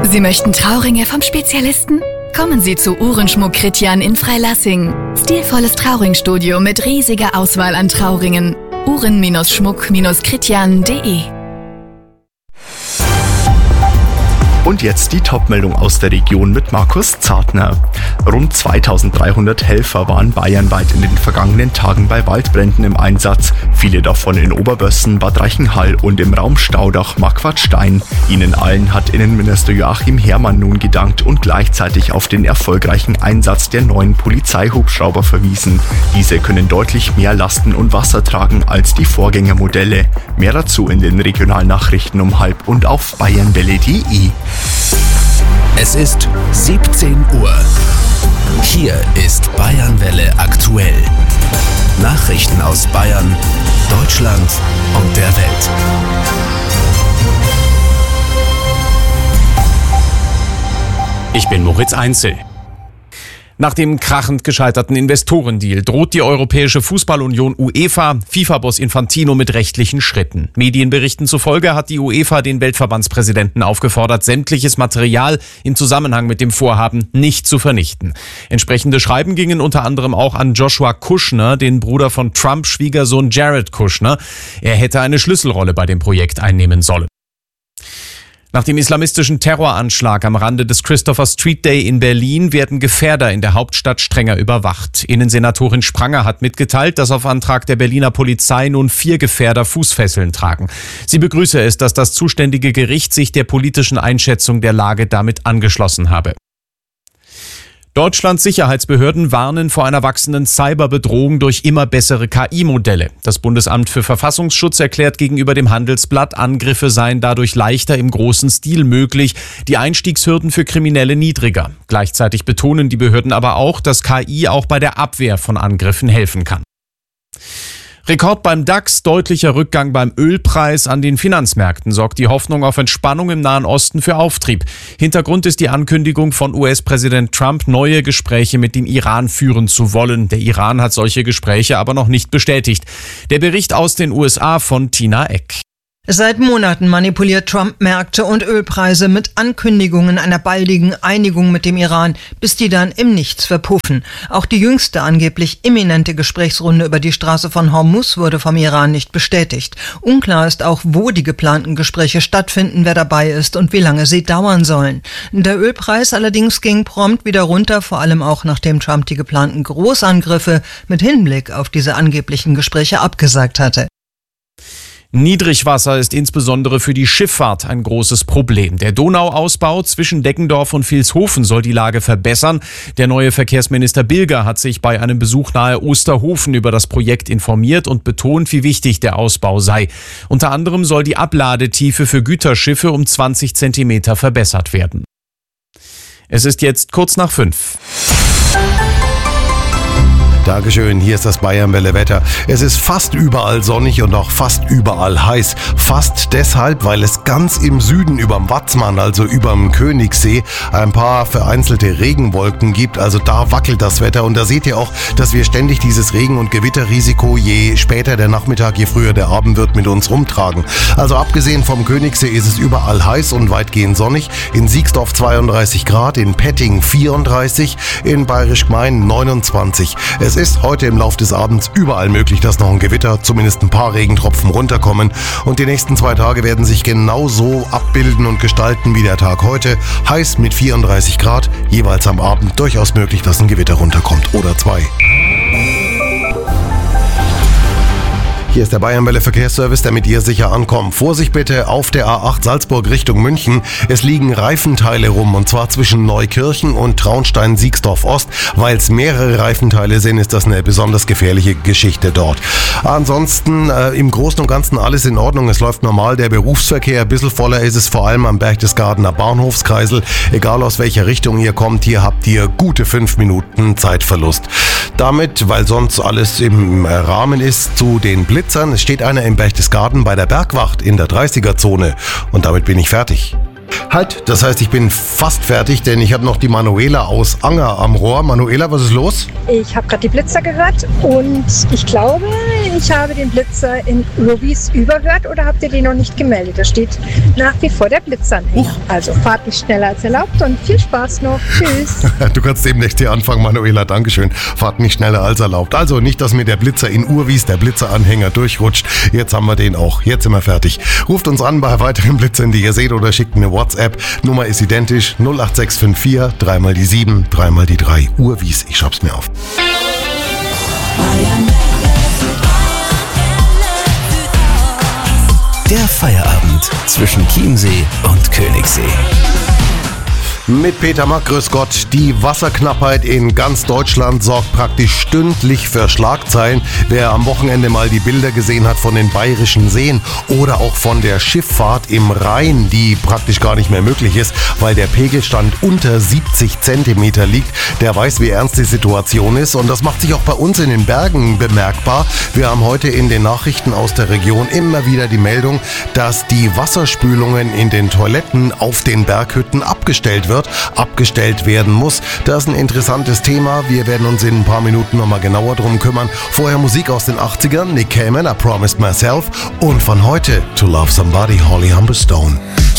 Sie möchten Trauringe vom Spezialisten? Kommen Sie zu Uhrenschmuck Kritjan in Freilassing. Stilvolles Trauringstudio mit riesiger Auswahl an Trauringen. Uhren-Schmuck-Kritjan.de. Und jetzt die Top-Meldung aus der Region mit Markus Zartner. Rund 2300 Helfer waren bayernweit in den vergangenen Tagen bei Waldbränden im Einsatz. Viele davon in Oberbössen, Bad Reichenhall und im Raum Staudach-Marquardt-Stein. Ihnen allen hat Innenminister Joachim Herrmann nun gedankt und gleichzeitig auf den erfolgreichen Einsatz der neuen Polizeihubschrauber verwiesen. Diese können deutlich mehr Lasten und Wasser tragen als die Vorgängermodelle. Mehr dazu in den Regionalnachrichten um 12:30 und auf bayernwelle.de. Es ist 17 Uhr. Hier ist Bayernwelle aktuell. Nachrichten aus Bayern, Deutschland und der Welt. Ich bin Moritz Einzel. Nach dem krachend gescheiterten Investorendeal droht die Europäische Fußballunion UEFA FIFA-Boss Infantino mit rechtlichen Schritten. Medienberichten zufolge hat die UEFA den Weltverbandspräsidenten aufgefordert, sämtliches Material im Zusammenhang mit dem Vorhaben nicht zu vernichten. Entsprechende Schreiben gingen unter anderem auch an Joshua Kushner, den Bruder von Trumps Schwiegersohn Jared Kushner. Er hätte eine Schlüsselrolle bei dem Projekt einnehmen sollen. Nach dem islamistischen Terroranschlag am Rande des Christopher Street Day in Berlin werden Gefährder in der Hauptstadt strenger überwacht. Innensenatorin Spranger hat mitgeteilt, dass auf Antrag der Berliner Polizei nun 4 Gefährder Fußfesseln tragen. Sie begrüße es, dass das zuständige Gericht sich der politischen Einschätzung der Lage damit angeschlossen habe. Deutschlands Sicherheitsbehörden warnen vor einer wachsenden Cyberbedrohung durch immer bessere KI-Modelle. Das Bundesamt für Verfassungsschutz erklärt gegenüber dem Handelsblatt, Angriffe seien dadurch leichter im großen Stil möglich, die Einstiegshürden für Kriminelle niedriger. Gleichzeitig betonen die Behörden aber auch, dass KI auch bei der Abwehr von Angriffen helfen kann. Rekord beim DAX, deutlicher Rückgang beim Ölpreis. An den Finanzmärkten sorgt die Hoffnung auf Entspannung im Nahen Osten für Auftrieb. Hintergrund ist die Ankündigung von US-Präsident Trump, neue Gespräche mit dem Iran führen zu wollen. Der Iran hat solche Gespräche aber noch nicht bestätigt. Der Bericht aus den USA von Tina Eck. Seit Monaten manipuliert Trump Märkte und Ölpreise mit Ankündigungen einer baldigen Einigung mit dem Iran, bis die dann im Nichts verpuffen. Auch die jüngste angeblich imminente Gesprächsrunde über die Straße von Hormuz wurde vom Iran nicht bestätigt. Unklar ist auch, wo die geplanten Gespräche stattfinden, wer dabei ist und wie lange sie dauern sollen. Der Ölpreis allerdings ging prompt wieder runter, vor allem auch nachdem Trump die geplanten Großangriffe mit Hinblick auf diese angeblichen Gespräche abgesagt hatte. Niedrigwasser ist insbesondere für die Schifffahrt ein großes Problem. Der Donauausbau zwischen Deggendorf und Vilshofen soll die Lage verbessern. Der neue Verkehrsminister Bilger hat sich bei einem Besuch nahe Osterhofen über das Projekt informiert und betont, wie wichtig der Ausbau sei. Unter anderem soll die Abladetiefe für Güterschiffe um 20 Zentimeter verbessert werden. Es ist jetzt kurz nach 5. Dankeschön, hier ist das Bayernwelle Wetter. Es ist fast überall sonnig und auch fast überall heiß. Fast deshalb, weil es ganz im Süden überm Watzmann, also überm Königssee, ein paar vereinzelte Regenwolken gibt. Also da wackelt das Wetter und da seht ihr auch, dass wir ständig dieses Regen- und Gewitterrisiko, je später der Nachmittag, je früher der Abend wird, mit uns rumtragen. Also abgesehen vom Königssee ist es überall heiß und weitgehend sonnig. In Siegsdorf 32 Grad, in Petting 34, in Bayerisch Gmein 29. Es ist heute im Laufe des Abends überall möglich, dass noch ein Gewitter, zumindest ein paar Regentropfen runterkommen. Und die nächsten 2 Tage werden sich genauso abbilden und gestalten wie der Tag heute. Heiß mit 34 Grad, jeweils am Abend durchaus möglich, dass ein Gewitter runterkommt oder 2. Hier ist der Bayernwelle Verkehrsservice, damit ihr sicher ankommt. Vorsicht bitte auf der A8 Salzburg Richtung München. Es liegen Reifenteile rum und zwar zwischen Neukirchen und Traunstein-Siegsdorf Ost. Weil es mehrere Reifenteile sind, ist das eine besonders gefährliche Geschichte dort. Ansonsten im Großen und Ganzen alles in Ordnung. Es läuft normal der Berufsverkehr. Ein bisschen voller ist es vor allem am Berchtesgadener Bahnhofskreisel. Egal aus welcher Richtung ihr kommt, hier habt ihr gute 5 Minuten Zeitverlust. Damit, weil sonst alles im Rahmen ist, zu den Blitzen. Es steht einer im Berchtesgaden bei der Bergwacht in der 30er-Zone und damit bin ich fertig. Halt, das heißt, ich bin fast fertig, denn ich habe noch die Manuela aus Anger am Rohr. Manuela, was ist los? Ich habe gerade die Blitzer gehört und ich glaube, ich habe den Blitzer in Urwies überhört oder habt ihr den noch nicht gemeldet? Da steht nach wie vor der Blitzanhänger. Also fahrt nicht schneller als erlaubt und viel Spaß noch. Tschüss. Du kannst demnächst hier anfangen, Manuela. Dankeschön. Fahrt nicht schneller als erlaubt. Also nicht, dass mir der Blitzer in Urwies, der Blitzeranhänger, durchrutscht. Jetzt haben wir den auch. Jetzt sind wir fertig. Ruft uns an bei weiteren Blitzern, die ihr seht, oder schickt eine WhatsApp. Nummer ist identisch. 08654 3 mal die 7, 3 mal die 3. Urwies. Ich schreib's mir auf. Der Feierabend zwischen Chiemsee und Königssee. Mit Peter Mack, grüß Gott. Die Wasserknappheit in ganz Deutschland sorgt praktisch stündlich für Schlagzeilen. Wer am Wochenende mal die Bilder gesehen hat von den bayerischen Seen oder auch von der Schifffahrt im Rhein, die praktisch gar nicht mehr möglich ist, weil der Pegelstand unter 70 Zentimeter liegt, der weiß, wie ernst die Situation ist. Und das macht sich auch bei uns in den Bergen bemerkbar. Wir haben heute in den Nachrichten aus der Region immer wieder die Meldung, dass die Wasserspülungen in den Toiletten auf den Berghütten abgestellt werden muss. Das ist ein interessantes Thema. Wir werden uns in ein paar Minuten nochmal genauer drum kümmern. Vorher Musik aus den 80ern, Nick Cayman, I Promised Myself, und von heute To Love Somebody, Holly Humberstone.